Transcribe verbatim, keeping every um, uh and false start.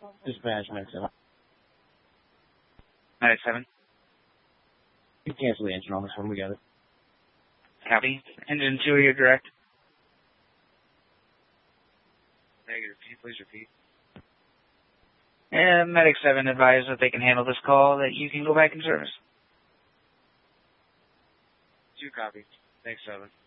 Dispatch, Medic seven. Medic seven. You cancel the engine on this one, we got it. Copy. Engine two, you're direct. Negative. Can you please repeat? And Medic seven advised that they can handle this call, that you can go back in service. Two copy. Thanks, seven.